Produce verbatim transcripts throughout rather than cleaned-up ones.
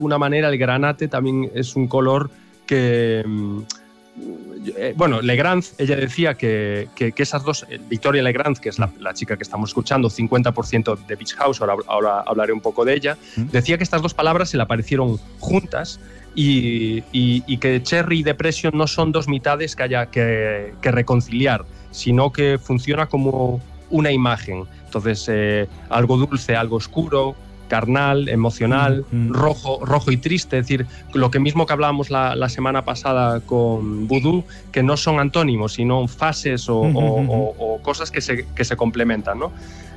alguna manera el granate también es un color que... Eh, bueno, Legrand, ella decía que, que, que esas dos, Victoria Legrand, que es la, la chica que estamos escuchando, cincuenta por ciento de Beach House, ahora, ahora hablaré un poco de ella, decía que estas dos palabras se le aparecieron juntas y, y, y que Cherry y Depression no son dos mitades que haya que, que reconciliar, sino que funciona como una imagen. Entonces, eh, algo dulce, algo oscuro, carnal, emocional, mm, mm. rojo, rojo y triste, es decir, lo que mismo que hablábamos la, la semana pasada con Voodoo, que no son antónimos, sino fases o, mm, o, mm. o, o cosas que se, que se complementan, ¿no?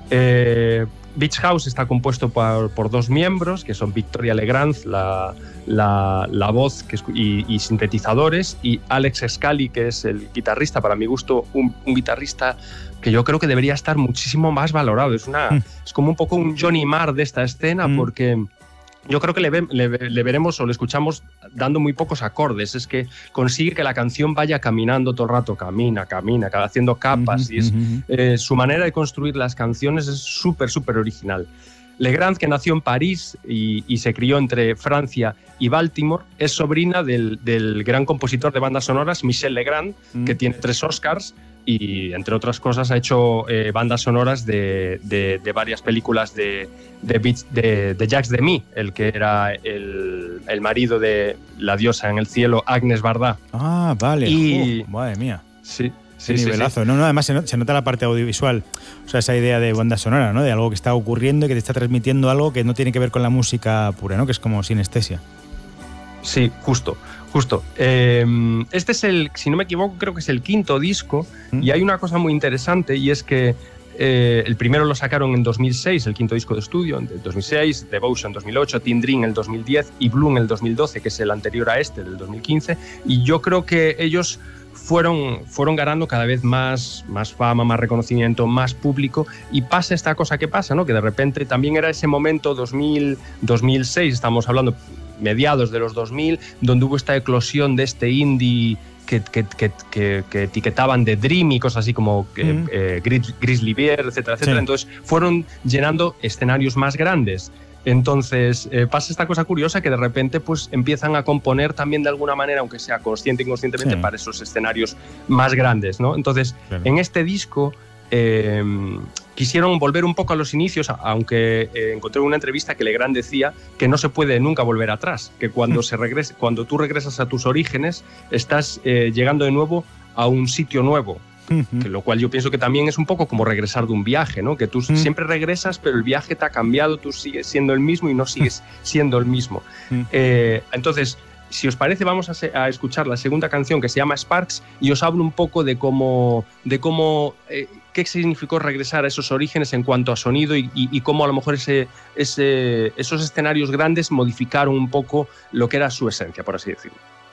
Eh, Beach House está compuesto por, por dos miembros, que son Victoria Legrand, la, la, la voz que es, y, y sintetizadores, y Alex Scally, que es el guitarrista, para mi gusto, un, un guitarrista que yo creo que debería estar muchísimo más valorado. Es, una, mm. es como un poco un Johnny Marr de esta escena, mm. porque yo creo que le, ve, le, le veremos o le escuchamos dando muy pocos acordes. Es que consigue que la canción vaya caminando todo el rato, camina, camina, haciendo capas. Mm-hmm, y es, mm-hmm. eh, su manera de construir las canciones es súper, súper original. Legrand, que nació en París y, y se crió entre Francia y Baltimore, es sobrina del, del gran compositor de bandas sonoras, Michel Legrand, mm. que tiene tres Oscars y, entre otras cosas, ha hecho eh, bandas sonoras de, de, de varias películas de, de, de, de Jacques Demy, el que era el, el marido de la diosa en el cielo, Agnes Varda. Ah, vale. Y, uh, madre mía. Sí. Sí, sí, nivelazo. Sí. No, no, además se nota, se nota la parte audiovisual, o sea, esa idea de banda sonora, ¿no? De algo que está ocurriendo y que te está transmitiendo algo que no tiene que ver con la música pura, ¿no? Que es como sinestesia. Sí, justo, justo. Eh, este es el, si no me equivoco, creo que es el quinto disco ¿Mm? Y hay una cosa muy interesante y es que eh, el primero lo sacaron en dos mil seis, el quinto disco de estudio, en dos mil seis, Devotion en dos mil ocho, Teen Dream en el dos mil diez y Blue en el dos mil doce, que es el anterior a este, del dos mil quince, y yo creo que ellos Fueron, fueron ganando cada vez más, más fama, más reconocimiento, más público, y pasa esta cosa que pasa, ¿no? Que de repente también era ese momento dos mil, dos mil seis, estamos hablando mediados de los dos mil, donde hubo esta eclosión de este indie que, que, que, que, que etiquetaban de dream y cosas así como mm. eh, Grizzly Bear, etcétera, etcétera. Sí. Entonces fueron llenando escenarios más grandes. Entonces eh, pasa esta cosa curiosa que de repente pues empiezan a componer también de alguna manera, aunque sea consciente e inconscientemente, sí. para esos escenarios más grandes, ¿no? Entonces, claro. en este disco eh, quisieron volver un poco a los inicios, aunque eh, encontré una entrevista que Legrand decía que no se puede nunca volver atrás, que cuando, se regrese, cuando tú regresas a tus orígenes estás eh, llegando de nuevo a un sitio nuevo. Uh-huh. Que lo cual yo pienso que también es un poco como regresar de un viaje, ¿no? Que tú uh-huh. siempre regresas, pero el viaje te ha cambiado, tú sigues siendo el mismo y no sigues siendo el mismo. Uh-huh. Eh, entonces, si os parece, vamos a, se- a escuchar la segunda canción, que se llama Sparks, y os hablo un poco de cómo, de cómo eh, qué significó regresar a esos orígenes en cuanto a sonido y, y, y cómo a lo mejor ese, ese, esos escenarios grandes modificaron un poco lo que era su esencia, por así decirlo.